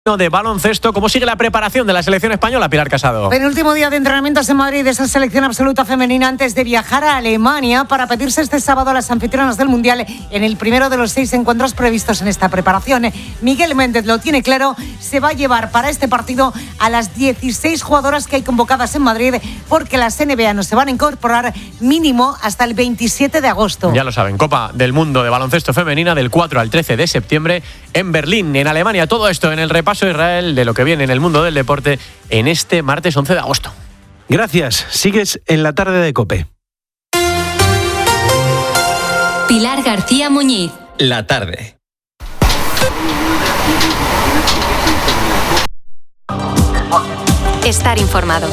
de baloncesto. ¿Cómo sigue la preparación de la selección española, Pilar Casado? Penúltimo día de entrenamientos en Madrid de esa selección absoluta femenina antes de viajar a Alemania para pedirse este sábado a las anfitrionas del Mundial en el primero de los 6 encuentros previstos en esta preparación. Miguel Méndez lo tiene claro, se va a llevar para este partido a las 16 jugadoras que hay convocadas en Madrid porque las NBA no se van a incorporar mínimo hasta el 27 de agosto. Ya lo saben, Copa del Mundo de baloncesto femenina del 4 al 13 de septiembre en Berlín, en Alemania. Todo esto en el repaso Israel de lo que viene en el mundo del deporte en este martes 11 de agosto. Gracias. Sigues en la tarde de COPE. Pilar García Muñiz. La tarde. Estar informado.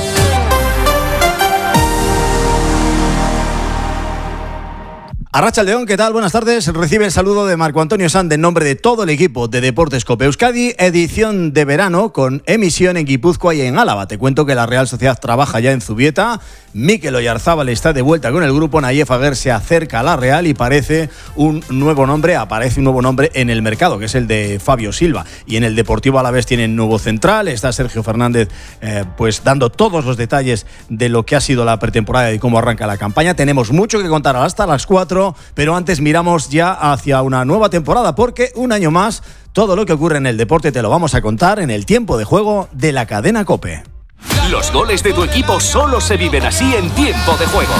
Arratsaldeon, ¿qué tal? Buenas tardes. Recibe el saludo de Marco Antonio Sand en nombre de todo el equipo de Deportes COPE Euskadi, edición de verano con emisión en Guipúzcoa y en Álava. Te cuento que la Real Sociedad trabaja ya en Zubieta. Mikel Oyarzábal está de vuelta con el grupo. Nayef Aguer se acerca a la Real y aparece un nuevo nombre en el mercado, que es el de Fabio Silva. Y en el Deportivo Alavés tienen nuevo central. Está Sergio Fernández pues dando todos los detalles de lo que ha sido la pretemporada y cómo arranca la campaña. Tenemos mucho que contar hasta las 4. Pero antes miramos ya hacia una nueva temporada porque un año más todo lo que ocurre en el deporte te lo vamos a contar en el tiempo de juego de la cadena COPE. Los goles de tu equipo solo se viven así en tiempo de juego.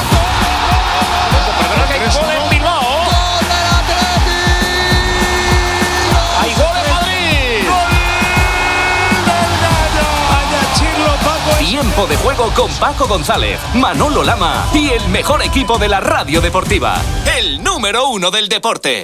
Tiempo de juego con Paco González, Manolo Lama y el mejor equipo de la radio deportiva, el número 1 del deporte.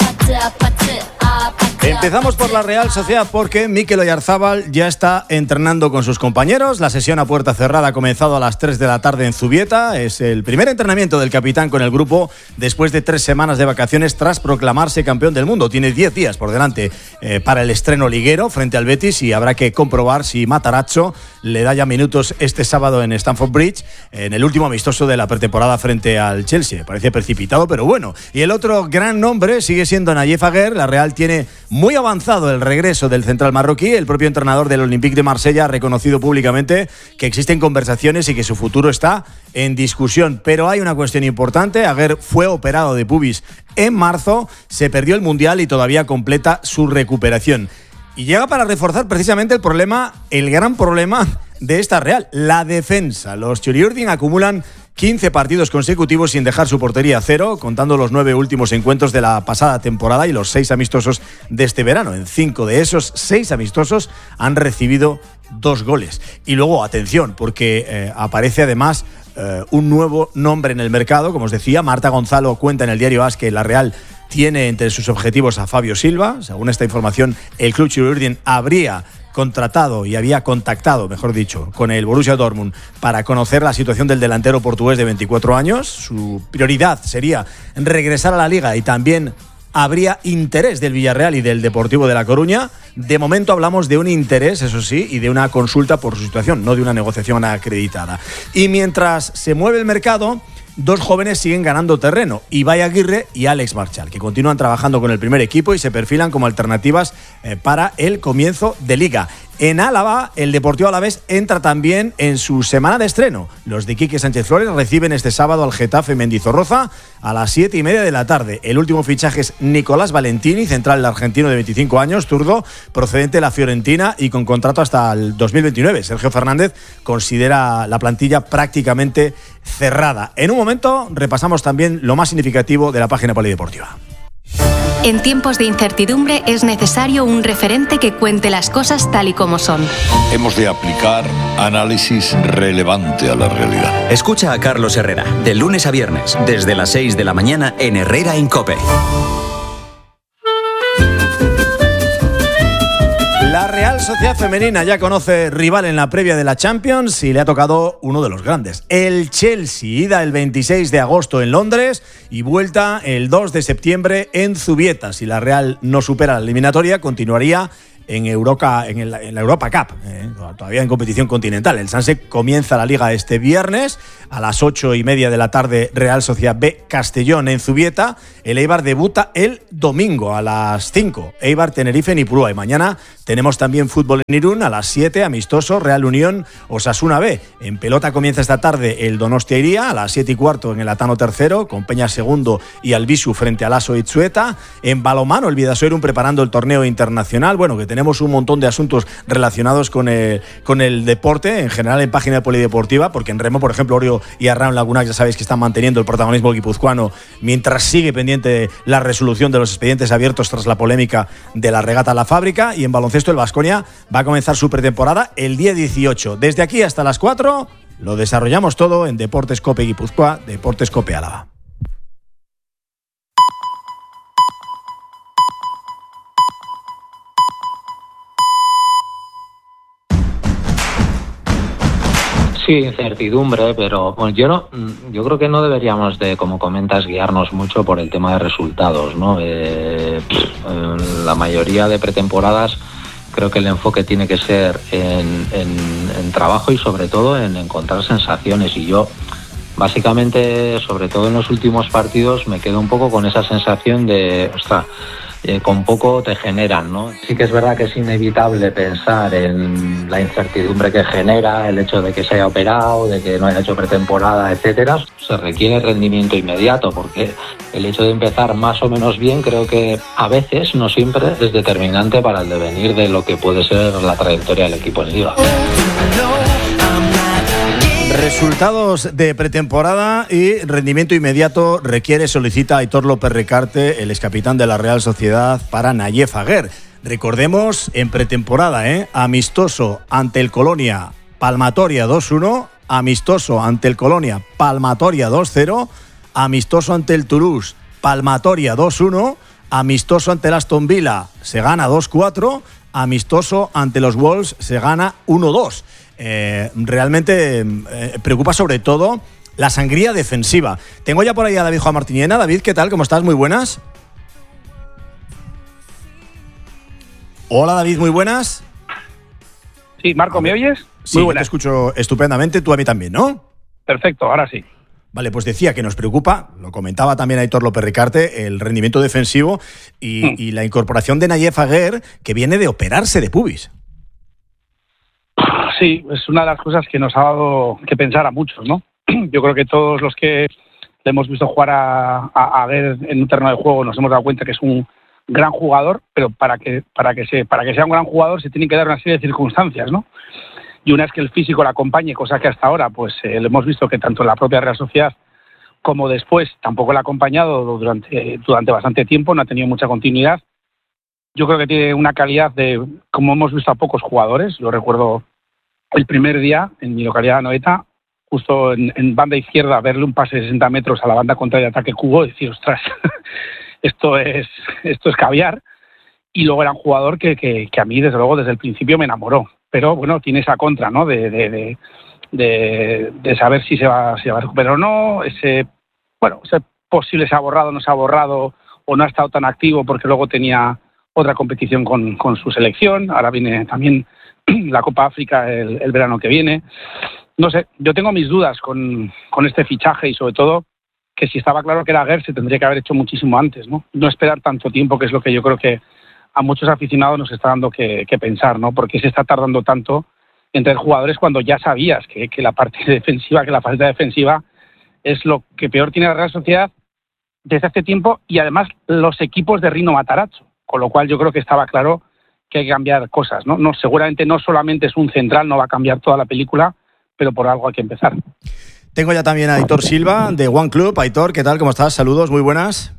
Empezamos por la Real Sociedad porque Mikel Oyarzábal ya está entrenando con sus compañeros. La sesión a puerta cerrada ha comenzado a las 3 de la tarde en Zubieta. Es el primer entrenamiento del capitán con el grupo después de 3 semanas de vacaciones tras proclamarse campeón del mundo. Tiene 10 días por delante para el estreno liguero frente al Betis y habrá que comprobar si Matarazzo le da ya minutos este sábado en Stamford Bridge en el último amistoso de la pretemporada frente al Chelsea. Parece precipitado, pero bueno. Y el otro gran nombre sigue siendo Nayef Aguer. La Real tiene muy avanzado el regreso del central marroquí. El propio entrenador del Olympique de Marsella ha reconocido públicamente que existen conversaciones y que su futuro está en discusión. Pero hay una cuestión importante. Aguer fue operado de pubis en marzo, se perdió el Mundial y todavía completa su recuperación. Y llega para reforzar precisamente el gran problema de esta Real, la defensa. Los Txuri-Urdin acumulan 15 partidos consecutivos sin dejar su portería a cero, contando los 9 últimos encuentros de la pasada temporada y los 6 amistosos de este verano. En 5 de esos 6 amistosos han recibido 2 goles. Y luego, atención, porque aparece además un nuevo nombre en el mercado. Como os decía, Marta Gonzalo cuenta en el diario AS que la Real tiene entre sus objetivos a Fabio Silva. Según esta información, el club Txuri-Urdin habría contratado y había contactado, mejor dicho, con el Borussia Dortmund para conocer la situación del delantero portugués de 24 años. Su prioridad sería regresar a la Liga y también habría interés del Villarreal y del Deportivo de La Coruña. De momento hablamos de un interés, eso sí, y de una consulta por su situación, no de una negociación acreditada. Y mientras se mueve el mercado, 2 jóvenes siguen ganando terreno, Ibai Aguirre y Alex Marchal, que continúan trabajando con el primer equipo y se perfilan como alternativas para el comienzo de Liga. En Álava, el Deportivo Alavés entra también en su semana de estreno. Los de Quique Sánchez Flores reciben este sábado al Getafe Mendizorroza a las 7:30 de la tarde. El último fichaje es Nicolás Valentini, central argentino de 25 años, zurdo, procedente de la Fiorentina y con contrato hasta el 2029. Sergio Fernández considera la plantilla prácticamente cerrada. En un momento repasamos también lo más significativo de la página polideportiva. En tiempos de incertidumbre es necesario un referente que cuente las cosas tal y como son. Hemos de aplicar análisis relevante a la realidad. Escucha a Carlos Herrera, de lunes a viernes, desde las 6 de la mañana en Herrera en COPE. La Real Sociedad Femenina ya conoce rival en la previa de la Champions y le ha tocado uno de los grandes, el Chelsea. Ida el 26 de agosto en Londres y vuelta el 2 de septiembre en Zubieta. Si la Real no supera la eliminatoria, continuaría en Europa, en la Europa Cup, todavía en competición continental. El Sanse comienza la liga este viernes a las 8:30 de la tarde, Real Sociedad B Castellón en Zubieta. El Eibar debuta el domingo a las 5, Eibar Tenerife en Ipurúa. Y mañana tenemos también fútbol en Irún a las 7, amistoso Real Unión Osasuna B. En pelota comienza esta tarde el Donostia Iría a las 7:15 en el Atano III, con Peña segundo y Albisu frente al Aso Itzueta. En balonmano el Bidasoa preparando el torneo internacional. Bueno, que tenemos un montón de asuntos relacionados con el deporte en general en página polideportiva, porque en remo, por ejemplo, Orio y Arraun Lagunac ya sabéis que están manteniendo el protagonismo guipuzcoano mientras sigue pendiente la resolución de los expedientes abiertos tras la polémica de la regata a la fábrica. Y en baloncesto el Baskonia va a comenzar su pretemporada el día 18. Desde aquí hasta las 4 lo desarrollamos todo en Deportes Cope Guipúzcoa, Deportes Cope Álava. Sí, incertidumbre, pero bueno, yo creo que no deberíamos de, como comentas, guiarnos mucho por el tema de resultados, ¿no? La mayoría de pretemporadas creo que el enfoque tiene que ser en trabajo y sobre todo en encontrar sensaciones, y yo básicamente, sobre todo en los últimos partidos, me quedo un poco con esa sensación de, ostras, con poco te generan, ¿no? Sí que es verdad que es inevitable pensar en la incertidumbre que genera el hecho de que se haya operado, de que no haya hecho pretemporada, etcétera. Se requiere rendimiento inmediato, porque el hecho de empezar más o menos bien creo que a veces, no siempre, es determinante para el devenir de lo que puede ser la trayectoria del equipo en Liga. Resultados de pretemporada y rendimiento inmediato solicita Aitor López Recarte, el excapitán de la Real Sociedad, para Nayef Aguer. Recordemos, en pretemporada, amistoso ante el Colonia, palmatoria 2-1, amistoso ante el Colonia, palmatoria 2-0, amistoso ante el Toulouse, palmatoria 2-1, amistoso ante el Aston Villa, se gana 2-4, amistoso ante los Wolves, se gana 1-2. Realmente preocupa sobre todo la sangría defensiva. Tengo ya por ahí a David Juan Martiniena. David, ¿qué tal? ¿Cómo estás? Muy buenas. Hola, David, muy buenas. Sí, Marco, ¿me oyes? Sí, muy buenas. Te escucho estupendamente, tú a mí también, ¿no? Perfecto, ahora sí. Vale, pues decía que nos preocupa, lo comentaba también Aitor López Recarte, el rendimiento defensivo y la incorporación de Nayef Aguer, que viene de operarse de pubis. Sí, es una de las cosas que nos ha dado que pensar a muchos, ¿no? Yo creo que todos los que le hemos visto jugar a ver en un terreno de juego nos hemos dado cuenta que es un gran jugador, pero para que sea un gran jugador se tienen que dar una serie de circunstancias, ¿no? Y una es que el físico le acompañe, cosa que hasta ahora pues lo hemos visto que tanto en la propia Real Sociedad como después tampoco le ha acompañado durante bastante tiempo, no ha tenido mucha continuidad. Yo creo que tiene una calidad de, como hemos visto a pocos jugadores, lo recuerdo el primer día en mi localidad de Anoeta, justo en banda izquierda, verle un pase de 60 metros a la banda contraria de ataque Cubo y decir, ostras, esto es caviar. Y luego era un jugador que a mí, desde luego, desde el principio me enamoró. Pero bueno, tiene esa contra, ¿no? De saber si se va a recuperar o no, ese posible se ha borrado, no se ha borrado, o no ha estado tan activo porque luego tenía otra competición con su selección. Ahora viene también la Copa África el verano que viene. No sé, yo tengo mis dudas con este fichaje y sobre todo que si estaba claro que era Aguer se tendría que haber hecho muchísimo antes, ¿no? No esperar tanto tiempo, que es lo que yo creo que a muchos aficionados nos está dando que pensar, ¿no? ¿Por qué se está tardando tanto en traer jugadores cuando ya sabías que la parte defensiva, que la falta defensiva es lo que peor tiene la Real Sociedad desde hace tiempo, y además los equipos de Rino Matarazzo, con lo cual yo creo que estaba claro que hay que cambiar cosas, ¿no? No, seguramente no solamente es un central, no va a cambiar toda la película, pero por algo hay que empezar. Tengo ya también a Aitor Silva de One Club. Aitor, ¿qué tal? ¿Cómo estás? Saludos, muy buenas.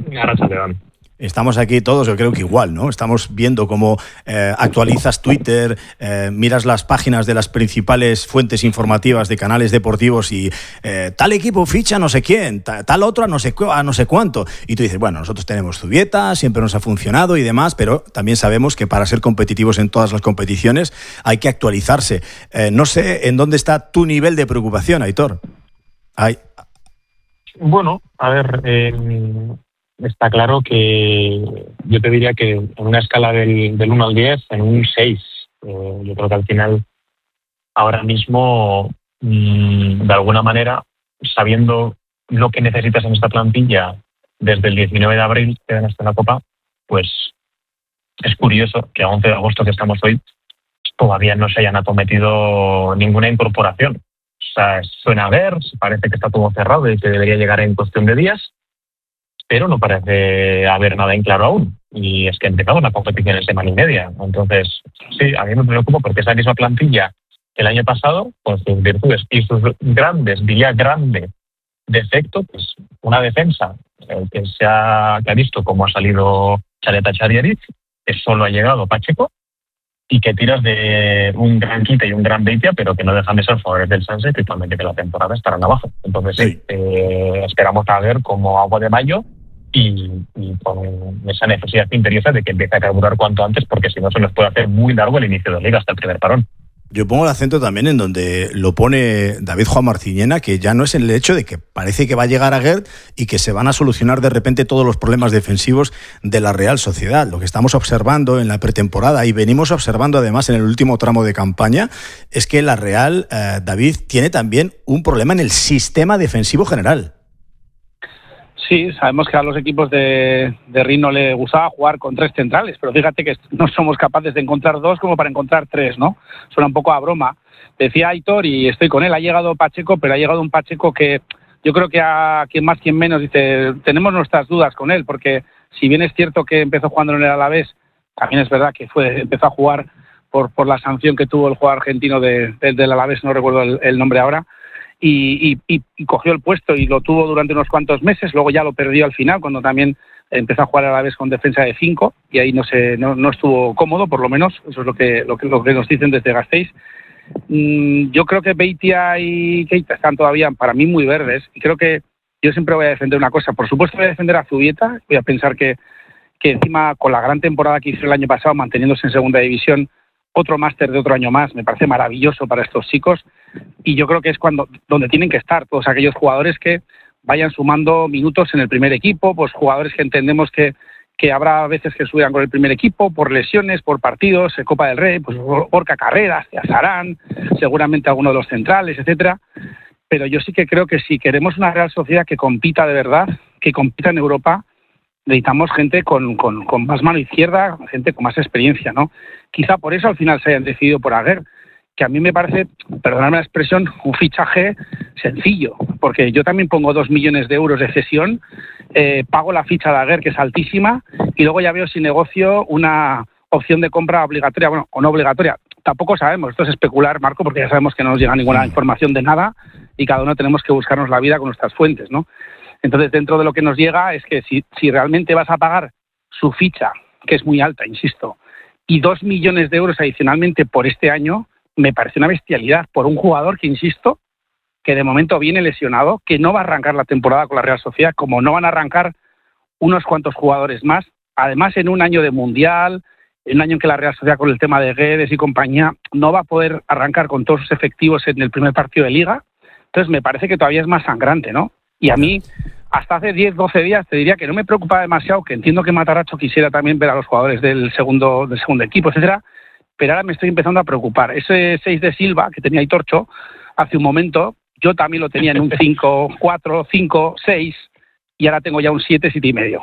Estamos aquí todos, yo creo que igual, ¿no? Estamos viendo cómo actualizas Twitter, miras las páginas de las principales fuentes informativas de canales deportivos y tal equipo ficha no sé quién, tal otro a no sé cuánto. Y tú dices, bueno, nosotros tenemos Zubieta, siempre nos ha funcionado y demás, pero también sabemos que para ser competitivos en todas las competiciones hay que actualizarse. No sé en dónde está tu nivel de preocupación, Aitor. Bueno, a ver... está claro que yo te diría que en una escala del 1 al 10, en un 6. Yo creo que al final, ahora mismo, de alguna manera, sabiendo lo que necesitas en esta plantilla desde el 19 de abril, que ganaste la Copa, pues es curioso que a 11 de agosto que estamos hoy todavía no se hayan acometido ninguna incorporación. O sea, suena a ver, parece que está todo cerrado y que debería llegar en cuestión de días, pero no parece haber nada en claro aún. Y es que ha empezado la competición en semana y media. Entonces, sí, a mí me preocupa porque es la misma plantilla que el año pasado, con sus virtudes y sus grandes, diría grande, defecto, pues una defensa que ha visto cómo ha salido Chaleta Chariaric, que solo ha llegado Pacheco, y que tiras de un gran Quita y un gran Beitia, pero que no dejan de ser jugadores del Sanse, que actualmente que la temporada estarán abajo. Entonces sí, esperamos a ver como agua de mayo y con esa necesidad imperiosa de que empiece a carburar cuanto antes, porque si no se nos puede hacer muy largo el inicio de la liga hasta el primer parón. Yo pongo el acento también en donde lo pone David Juan Marciñena, que ya no es el hecho de que parece que va a llegar Aguerd y que se van a solucionar de repente todos los problemas defensivos de la Real Sociedad. Lo que estamos observando en la pretemporada y venimos observando además en el último tramo de campaña es que la Real, David, tiene también un problema en el sistema defensivo general. Sí, sabemos que a los equipos de Rino le gustaba jugar con 3 centrales, pero fíjate que no somos capaces de encontrar 2 como para encontrar 3, ¿no? Suena un poco a broma. Decía Aitor, y estoy con él, ha llegado Pacheco, pero ha llegado un Pacheco que yo creo que a quien más, quien menos, dice, tenemos nuestras dudas con él, porque si bien es cierto que empezó jugando en el Alavés, también es verdad que empezó a jugar por la sanción que tuvo el jugador argentino del Alavés, no recuerdo el nombre ahora, y cogió el puesto y lo tuvo durante unos cuantos meses, luego ya lo perdió al final cuando también empezó a jugar a la vez con defensa de 5 y ahí no estuvo cómodo, por lo menos, eso es lo que nos dicen desde Gasteiz. Yo creo que Beitia y Keita están todavía para mí muy verdes y creo que yo siempre voy a defender una cosa, por supuesto voy a defender a Zubieta, voy a pensar que encima con la gran temporada que hizo el año pasado manteniéndose en segunda división, otro máster de otro año más, me parece maravilloso para estos chicos y yo creo que es donde tienen que estar todos aquellos jugadores que vayan sumando minutos en el primer equipo, pues jugadores que entendemos que habrá veces que subirán con el primer equipo por lesiones, por partidos, Copa del Rey, pues Borca Carreras, Azarán, seguramente alguno de los centrales, etcétera. Pero yo sí que creo que si queremos una Real Sociedad que compita de verdad, que compita en Europa, necesitamos gente con más mano izquierda, gente con más experiencia, ¿no? Quizá por eso al final se hayan decidido por Aguerd, que a mí me parece, perdonadme la expresión, un fichaje sencillo, porque yo también pongo 2 millones de euros de cesión, pago la ficha de Aguerd, que es altísima, y luego ya veo si negocio una opción de compra obligatoria, bueno, o no obligatoria. Tampoco sabemos, esto es especular, Marco, porque ya sabemos que no nos llega ninguna información de nada y cada uno tenemos que buscarnos la vida con nuestras fuentes, ¿no? Entonces, dentro de lo que nos llega es que si realmente vas a pagar su ficha, que es muy alta, insisto, y 2 millones de euros adicionalmente por este año, me parece una bestialidad por un jugador que, insisto, que de momento viene lesionado, que no va a arrancar la temporada con la Real Sociedad, como no van a arrancar unos cuantos jugadores más, además en un año de Mundial, en un año en que la Real Sociedad con el tema de Guedes y compañía no va a poder arrancar con todos sus efectivos en el primer partido de Liga. Entonces me parece que todavía es más sangrante, ¿no? Y a mí, hasta hace 10, 12 días, te diría que no me preocupa demasiado, que entiendo que Matarazzo quisiera también ver a los jugadores del segundo equipo, etcétera, pero ahora me estoy empezando a preocupar. Ese 6 de Silva, que tenía Aitorcho hace un momento, yo también lo tenía en un 5, 4, 5, 6, y ahora tengo ya un 7, 7,5.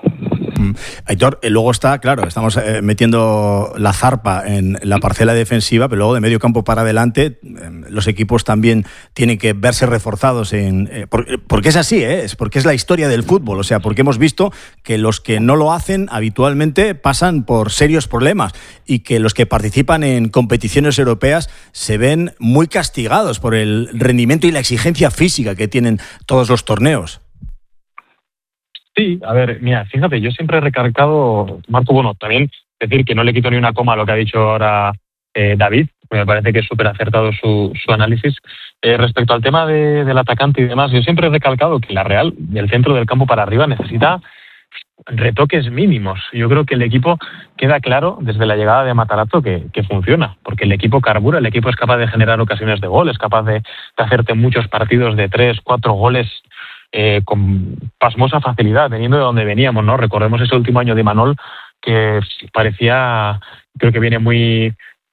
Aitor, luego está, claro, estamos metiendo la zarpa en la parcela defensiva, pero luego de medio campo para adelante los equipos también tienen que verse reforzados porque es así, es porque es la historia del fútbol, o sea, porque hemos visto que los que no lo hacen habitualmente pasan por serios problemas y que los que participan en competiciones europeas se ven muy castigados por el rendimiento y la exigencia física que tienen todos los torneos. Sí, a ver, mira, fíjate, yo siempre he recalcado, Marco, bueno, también decir que no le quito ni una coma a lo que ha dicho ahora David, me parece que es súper acertado su análisis. Respecto al tema del atacante y demás, yo siempre he recalcado que la Real, del centro del campo para arriba, necesita retoques mínimos. Yo creo que el equipo queda claro desde la llegada de Matarazzo que funciona, porque el equipo carbura, el equipo es capaz de generar ocasiones de gol, es capaz de hacerte muchos partidos de 3, 4 goles con pasmosa facilidad, veniendo de donde veníamos, ¿no? Recordemos ese último año de Imanol, que parecía, creo que viene muy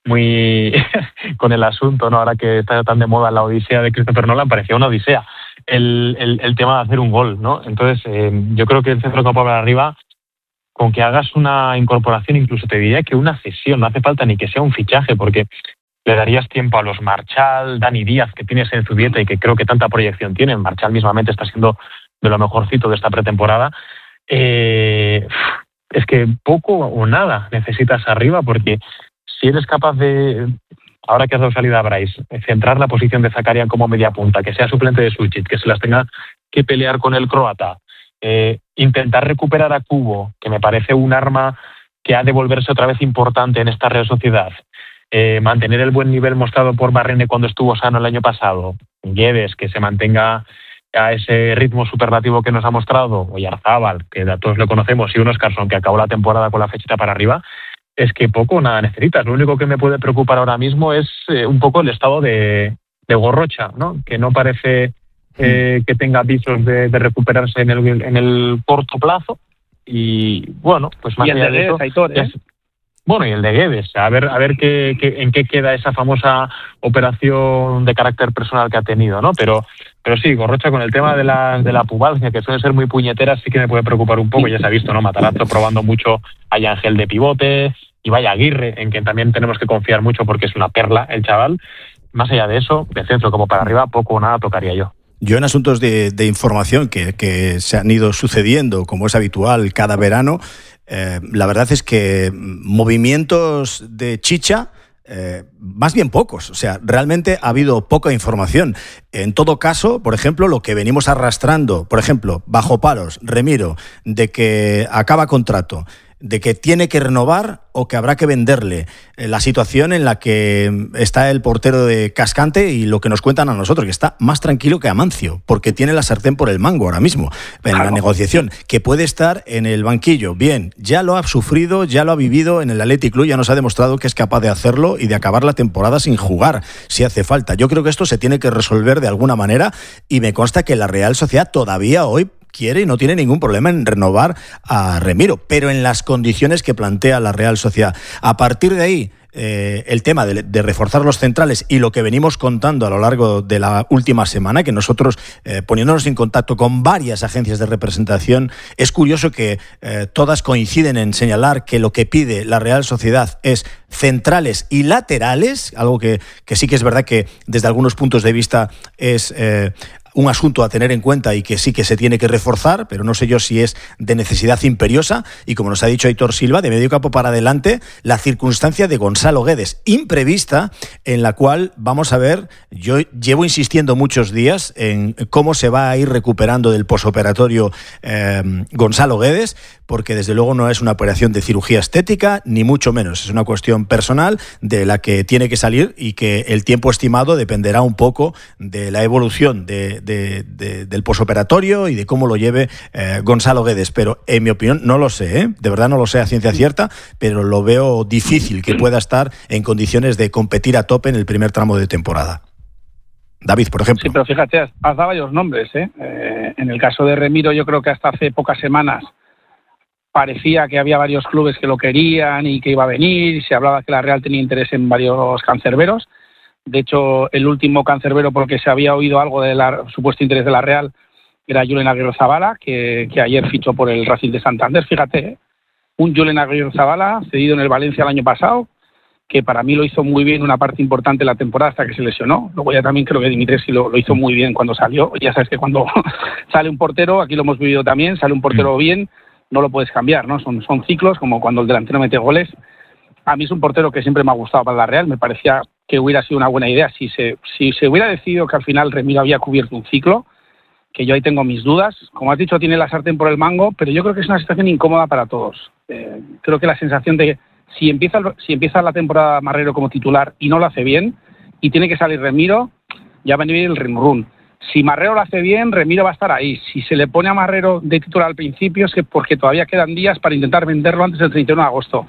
con el asunto, ¿no? Ahora que está tan de moda la odisea de Christopher Nolan, parecía una odisea el tema de hacer un gol, ¿no? Entonces, yo creo que el centrocampo para arriba, con que hagas una incorporación, incluso te diría que una cesión, no hace falta ni que sea un fichaje, porque le darías tiempo a los Marchal, Dani Díaz, que tienes en Zubieta y que creo que tanta proyección tienen. Marchal mismamente está siendo de lo mejorcito de esta pretemporada. Es que poco o nada necesitas arriba, porque si eres capaz de, ahora que has dado salida a Bryce, centrar la posición de Zakaria como media punta, que sea suplente de Suchit, que se las tenga que pelear con el croata, intentar recuperar a Kubo, que me parece un arma que ha de volverse otra vez importante en esta Real Sociedad, mantener el buen nivel mostrado por Barrene cuando estuvo sano el año pasado, Guedes, que se mantenga a ese ritmo superlativo que nos ha mostrado, o Yarzábal, que a todos lo conocemos, y un Óscarson, que acabó la temporada con la flechita para arriba, es que poco o nada necesitas. Lo único que me puede preocupar ahora mismo es un poco el estado de Gorrocha, ¿no? Que no parece que tenga visos de recuperarse en el corto plazo. Y bueno, pues más allá de eso, Aitor, bueno, y el de Guedes, a ver en qué queda esa famosa operación de carácter personal que ha tenido, ¿no? Pero sí, Gorrocha, con el tema de la pubalgia, que suelen ser muy puñeteras, sí que me puede preocupar un poco. Ya se ha visto, ¿no? Matarazzo probando mucho a Ángel de pivote, y vaya Aguirre, en quien también tenemos que confiar mucho porque es una perla el chaval. Más allá de eso, de centro como para arriba, poco o nada tocaría yo. Yo en asuntos de información que se han ido sucediendo, como es habitual cada verano, la verdad es que movimientos de chicha, más bien pocos. O sea, realmente ha habido poca información. En todo caso, por ejemplo, lo que venimos arrastrando, por ejemplo, bajo palos, Remiro, de que acaba contrato, de que tiene que renovar o que habrá que venderle, la situación en la que está el portero de Cascante y lo que nos cuentan a nosotros, que está más tranquilo que Amancio, porque tiene la sartén por el mango ahora mismo en la negociación, que puede estar en el banquillo. Bien, ya lo ha sufrido, ya lo ha vivido en el Athletic Club, ya nos ha demostrado que es capaz de hacerlo y de acabar la temporada sin jugar, si hace falta. Yo creo que esto se tiene que resolver de alguna manera, y me consta que la Real Sociedad todavía hoy quiere y no tiene ningún problema en renovar a Remiro, pero en las condiciones que plantea la Real Sociedad. A partir de ahí, el tema de reforzar los centrales y lo que venimos contando a lo largo de la última semana, que nosotros, poniéndonos en contacto con varias agencias de representación, es curioso que todas coinciden en señalar que lo que pide la Real Sociedad es centrales y laterales, algo que sí que es verdad que desde algunos puntos de vista es un asunto a tener en cuenta y que sí que se tiene que reforzar, pero no sé yo si es de necesidad imperiosa. Y como nos ha dicho Aitor Silva, de medio campo para adelante, la circunstancia de Gonzalo Guedes, imprevista, en la cual vamos a ver, yo llevo insistiendo muchos días en cómo se va a ir recuperando del posoperatorio Gonzalo Guedes, porque desde luego no es una operación de cirugía estética, ni mucho menos. Es una cuestión personal de la que tiene que salir y que el tiempo estimado dependerá un poco de la evolución del posoperatorio y de cómo lo lleve Gonzalo Guedes. Pero en mi opinión, no lo sé, de verdad no lo sé a ciencia cierta, pero lo veo difícil que pueda estar en condiciones de competir a tope en el primer tramo de temporada. David, por ejemplo. Sí, pero fíjate, has dado varios nombres. En el caso de Remiro, yo creo que hasta hace pocas semanas parecía que había varios clubes que lo querían y que iba a venir, y se hablaba que la Real tenía interés en varios cancerberos. De hecho, el último cancerbero por el que se había oído algo del supuesto interés de la Real era Julen Aguirrezabala, que ayer fichó por el Racing de Santander. Fíjate, un Julen Aguirrezabala cedido en el Valencia el año pasado, que para mí lo hizo muy bien una parte importante de la temporada hasta que se lesionó. Luego ya también creo que Dimitrievski lo hizo muy bien cuando salió. Ya sabes que cuando sale un portero, aquí lo hemos vivido también, sale un portero bien, no lo puedes cambiar, ¿no? Son ciclos, como cuando el delantero mete goles. A mí es un portero que siempre me ha gustado para la Real. Me parecía que hubiera sido una buena idea si se hubiera decidido que al final Remiro había cubierto un ciclo, que yo ahí tengo mis dudas. Como has dicho, tiene la sartén por el mango, pero yo creo que es una situación incómoda para todos. Creo que la sensación de que si empieza la temporada Marrero como titular y no lo hace bien, y tiene que salir Remiro, ya va a venir el rin-run. Si Marrero lo hace bien, Remiro va a estar ahí. Si se le pone a Marrero de titular al principio, es que porque todavía quedan días para intentar venderlo antes del 31 de agosto.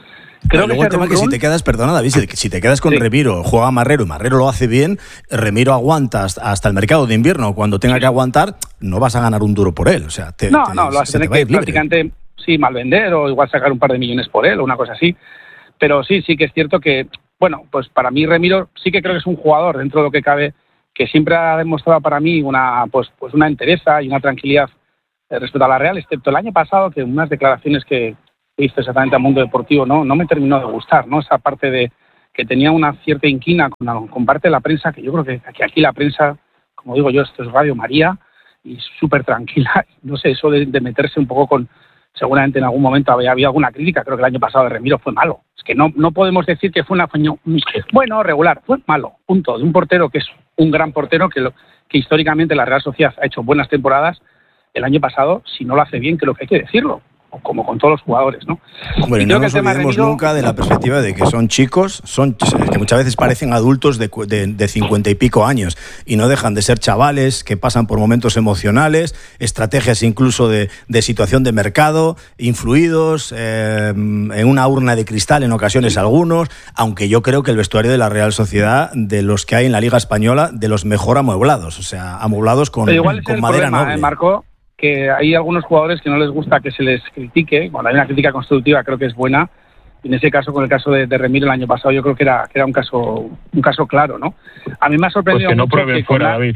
Creo que el tema que si te quedas, perdona David, si te quedas con Remiro, juega Marrero y Marrero lo hace bien, Remiro aguanta hasta el mercado de invierno. Cuando tenga que aguantar, no vas a ganar un duro por él. O sea, lo vas a tener que prácticamente mal vender o igual sacar un par de millones por él o una cosa así. Pero sí que es cierto que, bueno, pues para mí Remiro sí que creo que es un jugador dentro de lo que cabe que siempre ha demostrado para mí una entereza y una tranquilidad respecto a la Real, excepto el año pasado, que unas declaraciones que hizo exactamente al mundo deportivo no me terminó de gustar, ¿no? Esa parte de que tenía una cierta inquina con parte de la prensa, que yo creo que aquí la prensa, como digo yo, esto es Radio María y súper tranquila. No sé, eso de meterse un poco con... Seguramente en algún momento había alguna crítica, creo que el año pasado de Remiro fue malo. Es que no podemos decir que fue bueno, regular, fue malo, punto. De un portero que es un gran portero, que históricamente la Real Sociedad ha hecho buenas temporadas. El año pasado, si no lo hace bien, creo que hay que decirlo, como con todos los jugadores, ¿no? Hombre, no nos olvidemos nunca de la perspectiva de que son chicos, que muchas veces parecen adultos de 50 y pico años y no dejan de ser chavales que pasan por momentos emocionales, estrategias incluso de situación de mercado, influidos en una urna de cristal en ocasiones algunos, aunque yo creo que el vestuario de la Real Sociedad, de los que hay en la Liga Española, de los mejor amueblados, o sea, amueblados con madera noble. Marco, que hay algunos jugadores que no les gusta que se les critique. Cuando hay una crítica constructiva creo que es buena. Y en ese caso, con el caso de Remiro el año pasado, yo creo que era un caso claro, ¿no? A mí me ha sorprendido pues que no mucho prueben fuera, David.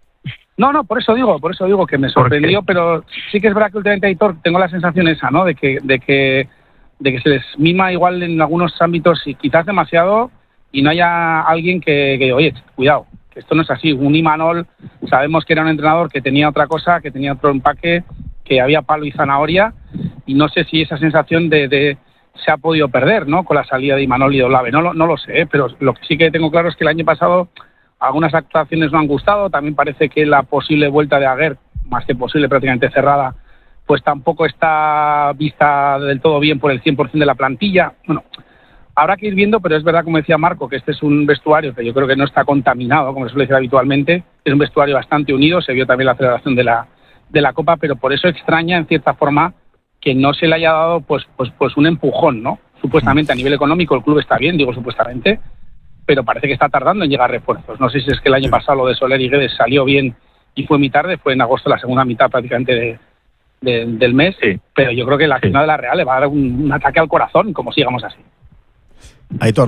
No, por eso digo que me sorprendió, pero sí que es verdad que últimamente, Aitor, tengo la sensación esa, ¿no? De que se les mima igual en algunos ámbitos y quizás demasiado, y no haya alguien que oye, cuidado, que esto no es así. Un Imanol, sabemos que era un entrenador que tenía otra cosa, que tenía otro empaque, que había palo y zanahoria, y no sé si esa sensación de se ha podido perder, ¿no? Con la salida de Imanol y de Olave. No lo sé, pero lo que sí que tengo claro es que el año pasado algunas actuaciones no han gustado. También parece que la posible vuelta de Aguer, más que posible, prácticamente cerrada, pues tampoco está vista del todo bien por el 100% de la plantilla. Bueno, habrá que ir viendo, pero es verdad, como decía Marco, que este es un vestuario que yo creo que no está contaminado, como se suele decir habitualmente. Es un vestuario bastante unido, se vio también la celebración de la Copa, pero por eso extraña, en cierta forma, que no se le haya dado pues un empujón, ¿no? Supuestamente a nivel económico el club está bien, digo supuestamente, pero parece que está tardando en llegar refuerzos. No sé si es que el año pasado lo de Soler y Guedes salió bien y fue muy tarde, fue en agosto, la segunda mitad prácticamente del mes, pero yo creo que la final de la Real le va a dar un ataque al corazón, como sigamos así. Aitor,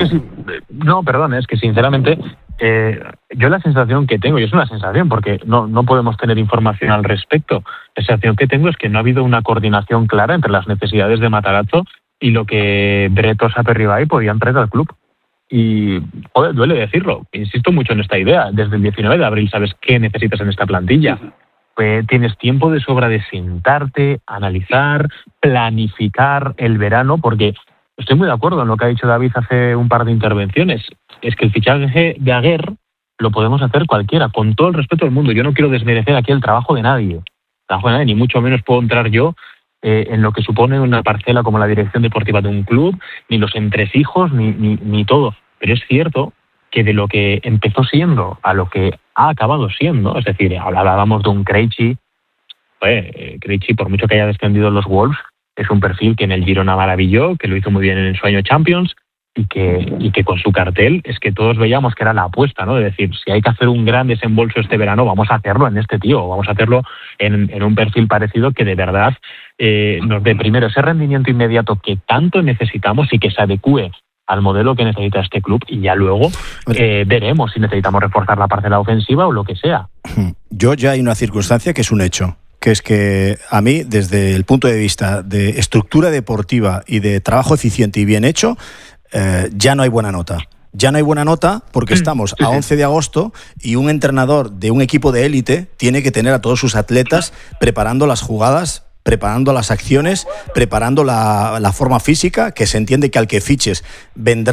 es que sinceramente yo la sensación que tengo, y es una sensación porque no podemos tener información al respecto, la sensación que tengo es que no ha habido una coordinación clara entre las necesidades de Matarazzo y lo que Bretos Aperribay podían traer al club. Y, joder, duele decirlo, insisto mucho en esta idea, desde el 19 de abril sabes qué necesitas en esta plantilla. Tienes tiempo de sobra de sentarte, analizar, planificar el verano, porque estoy muy de acuerdo en lo que ha dicho David hace un par de intervenciones. Es que el fichaje de Aguer lo podemos hacer cualquiera, con todo el respeto del mundo. Yo no quiero desmerecer aquí el trabajo de nadie, ni mucho menos puedo entrar yo en lo que supone una parcela como la dirección deportiva de un club, ni los entresijos, ni todo. Pero es cierto que de lo que empezó siendo a lo que ha acabado siendo, es decir, hablábamos de un Krejci, Krejci, por mucho que haya descendido los Wolves, es un perfil que en el Girona maravilló, que lo hizo muy bien en el sueño Champions y que con su cartel es que todos veíamos que era la apuesta, ¿no? De decir, si hay que hacer un gran desembolso este verano, vamos a hacerlo en este tío, vamos a hacerlo en un perfil parecido que de verdad nos dé primero ese rendimiento inmediato que tanto necesitamos y que se adecúe al modelo que necesita este club, y ya luego veremos si necesitamos reforzar la parcela ofensiva o lo que sea. Yo ya hay una circunstancia que es un hecho, que es que a mí, desde el punto de vista de estructura deportiva y de trabajo eficiente y bien hecho, ya no hay buena nota. Ya no hay buena nota porque estamos a 11 de agosto y un entrenador de un equipo de élite tiene que tener a todos sus atletas preparando las jugadas, preparando las acciones, preparando la forma física, que se entiende que al que fiches vendrá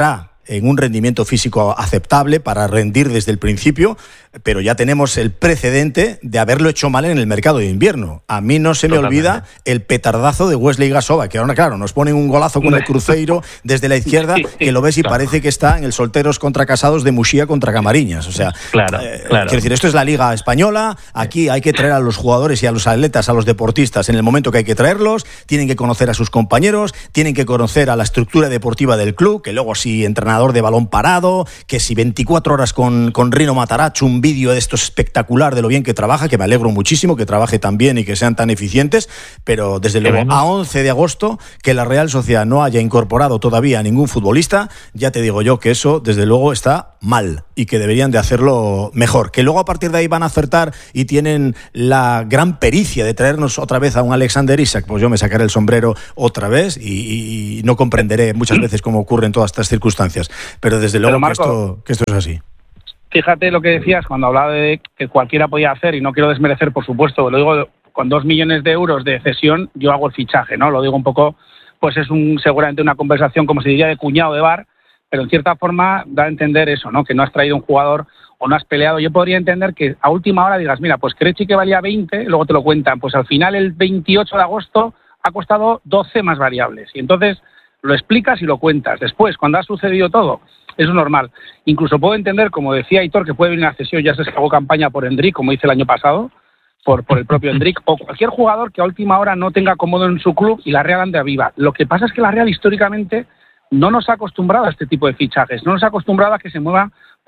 en un rendimiento físico aceptable para rendir desde el principio, pero ya tenemos el precedente de haberlo hecho mal en el mercado de invierno. A mí no se me olvida el petardazo de Wesley Gasova, que ahora, claro, nos ponen un golazo con el Cruzeiro desde la izquierda, que lo ves y parece que está en el solteros contra casados de Muxía contra Camariñas. O sea, quiero decir, esto es la Liga Española, aquí hay que traer a los jugadores y a los atletas, a los deportistas en el momento que hay que traerlos, tienen que conocer a sus compañeros, tienen que conocer a la estructura deportiva del club, que luego si entrenador de balón parado, que si 24 horas con Rino Matarazzo, un vídeo de esto espectacular de lo bien que trabaja, que me alegro muchísimo que trabaje tan bien y que sean tan eficientes, pero desde luego a 11 de agosto que la Real Sociedad no haya incorporado todavía a ningún futbolista, ya te digo yo que eso desde luego está mal y que deberían de hacerlo mejor, que luego a partir de ahí van a acertar y tienen la gran pericia de traernos otra vez a un Alexander Isak, pues yo me sacaré el sombrero otra vez y no comprenderé muchas veces cómo ocurren todas estas circunstancias, pero desde luego Marco, que esto es así. Fíjate lo que decías cuando hablaba de que cualquiera podía hacer, y no quiero desmerecer, por supuesto, lo digo, con 2 millones de euros de cesión yo hago el fichaje, ¿no? Lo digo un poco, pues es seguramente una conversación, como se diría, de cuñado de bar, pero en cierta forma da a entender eso, ¿no? Que no has traído un jugador o no has peleado. Yo podría entender que a última hora digas, mira, pues Krejci que valía 20, luego te lo cuentan, pues al final el 28 de agosto ha costado 12 más variables, y entonces lo explicas y lo cuentas. Después, cuando ha sucedido todo, eso es normal. Incluso puedo entender, como decía Aitor, que puede venir una cesión, ya se hago campaña por Endrick, como hice el año pasado, por el propio Endrick, o cualquier jugador que a última hora no tenga cómodo en su club y la Real ande a viva. Lo que pasa es que la Real históricamente no nos ha acostumbrado a este tipo de fichajes, no nos ha acostumbrado a que se mueva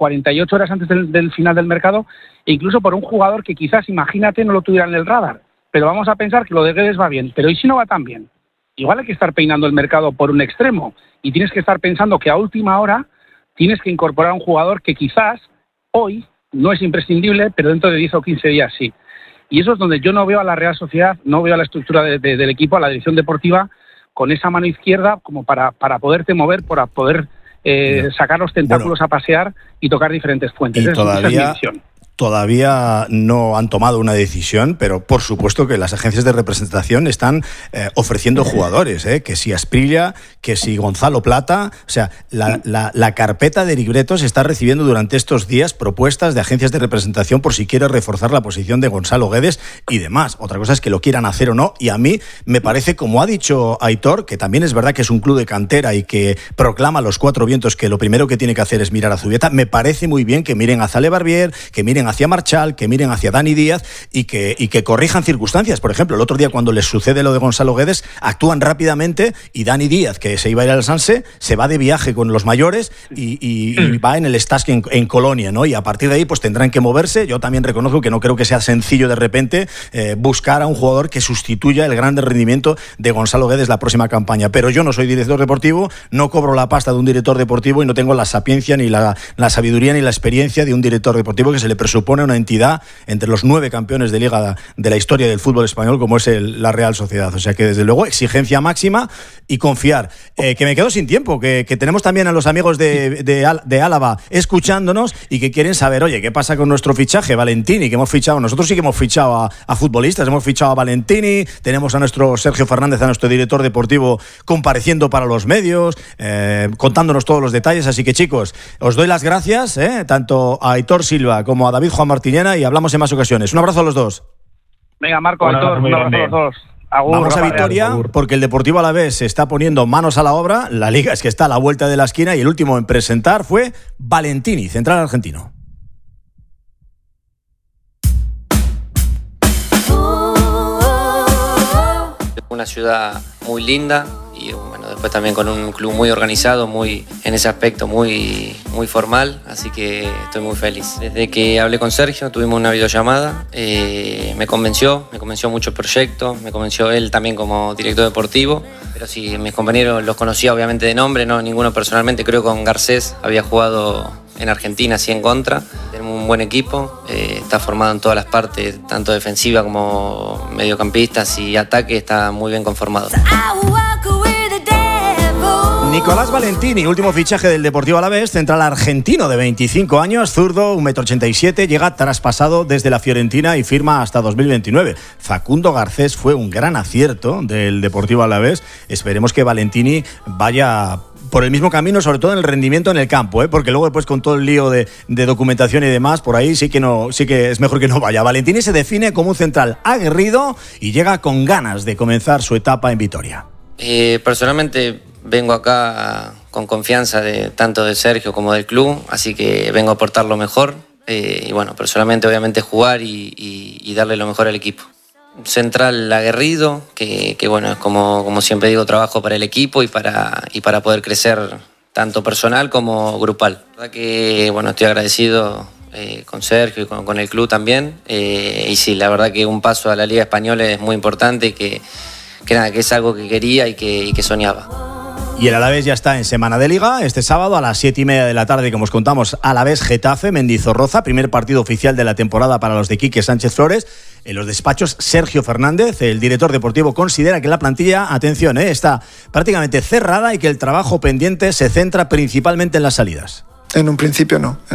48 horas antes del final del mercado, e incluso por un jugador que quizás, imagínate, no lo tuviera en el radar. Pero vamos a pensar que lo de Guedes va bien, pero ¿y si no va tan bien? Igual hay que estar peinando el mercado por un extremo y tienes que estar pensando que a última hora tienes que incorporar a un jugador que quizás hoy no es imprescindible, pero dentro de 10 o 15 días sí. Y eso es donde yo no veo a la Real Sociedad, no veo a la estructura del equipo, a la dirección deportiva, con esa mano izquierda como para poderte mover, para poder sacar los tentáculos a pasear y tocar diferentes fuentes. Y esa es mi visión. Todavía no han tomado una decisión, pero por supuesto que las agencias de representación están ofreciendo jugadores, que si Asprilla, que si Gonzalo Plata, o sea, la carpeta de libretos está recibiendo durante estos días propuestas de agencias de representación por si quiere reforzar la posición de Gonzalo Guedes y demás. Otra cosa es que lo quieran hacer o no, y a mí me parece, como ha dicho Aitor, que también es verdad que es un club de cantera y que proclama a los 4 vientos que lo primero que tiene que hacer es mirar a Zubieta. Me parece muy bien que miren a Zale Barbier, que miren hacia Marchal, que miren hacia Dani Díaz y que corrijan circunstancias. Por ejemplo, el otro día cuando les sucede lo de Gonzalo Guedes, actúan rápidamente y Dani Díaz, que se iba a ir al Sanse, se va de viaje con los mayores y va en el Stask en Colonia, ¿no? Y a partir de ahí pues tendrán que moverse. Yo también reconozco que no creo que sea sencillo de repente buscar a un jugador que sustituya el gran rendimiento de Gonzalo Guedes la próxima campaña. Pero yo no soy director deportivo, no cobro la pasta de un director deportivo y no tengo la sapiencia ni la sabiduría ni la experiencia de un director deportivo que se le presupone una entidad entre los 9 campeones de liga de la historia del fútbol español como es la Real Sociedad. O sea que desde luego exigencia máxima y confiar. Que me quedo sin tiempo, que tenemos también a los amigos de Álava escuchándonos y que quieren saber, oye, ¿qué pasa con nuestro fichaje? Valentini, que hemos fichado, nosotros sí que hemos fichado a futbolistas, hemos fichado a Valentini, tenemos a nuestro Sergio Fernández, a nuestro director deportivo compareciendo para los medios, contándonos todos los detalles. Así que chicos, os doy las gracias, tanto a Aitor Silva como a David Juan Martiniana, y hablamos en más ocasiones. Un abrazo a los dos. Venga, Marco, Aitor, un abrazo a los dos. Agur, vamos a Vitoria, porque el Deportivo Alavés se está poniendo manos a la obra. La Liga es que está a la vuelta de la esquina y el último en presentar fue Valentini, central argentino. Una ciudad muy linda y bueno, después también con un club muy organizado, muy en ese aspecto muy formal, así que estoy muy feliz. Desde que hablé con Sergio, tuvimos una videollamada, me convenció mucho el proyecto, me convenció él también como director deportivo, pero sí, mis compañeros los conocía obviamente de nombre, no ninguno personalmente, creo que con Garcés había jugado en Argentina, sí en contra. Tenemos un buen equipo, está formado en todas las partes, tanto defensiva como mediocampistas y ataque, está muy bien conformado. Nicolás Valentini, último fichaje del Deportivo Alavés, central argentino de 25 años, zurdo, 1,87 m, llega traspasado desde la Fiorentina y firma hasta 2029. Facundo Garcés fue un gran acierto del Deportivo Alavés. Esperemos que Valentini vaya por el mismo camino, sobre todo en el rendimiento en el campo, porque luego después con todo el lío de documentación y demás, por ahí sí que es mejor que no vaya. Valentini se define como un central aguerrido y llega con ganas de comenzar su etapa en Vitoria. Personalmente vengo acá con confianza tanto de Sergio como del club, así que vengo a aportar lo mejor y bueno, personalmente obviamente jugar y darle lo mejor al equipo. Central aguerrido, que bueno, es como siempre digo, trabajo para el equipo y para poder crecer tanto personal como grupal. La verdad que bueno, estoy agradecido con Sergio y con el club también, y sí, la verdad que un paso a la Liga Española es muy importante y que es algo que quería y que soñaba. Y el Alavés ya está en semana de Liga. Este sábado a las 7:30 de la tarde, como os contamos, Alavés Getafe, Mendizorroza, primer partido oficial de la temporada para los de Quique Sánchez Flores. En los despachos, Sergio Fernández, el director deportivo, considera que la plantilla, atención, está prácticamente cerrada y que el trabajo pendiente se centra principalmente en las salidas. En un principio no.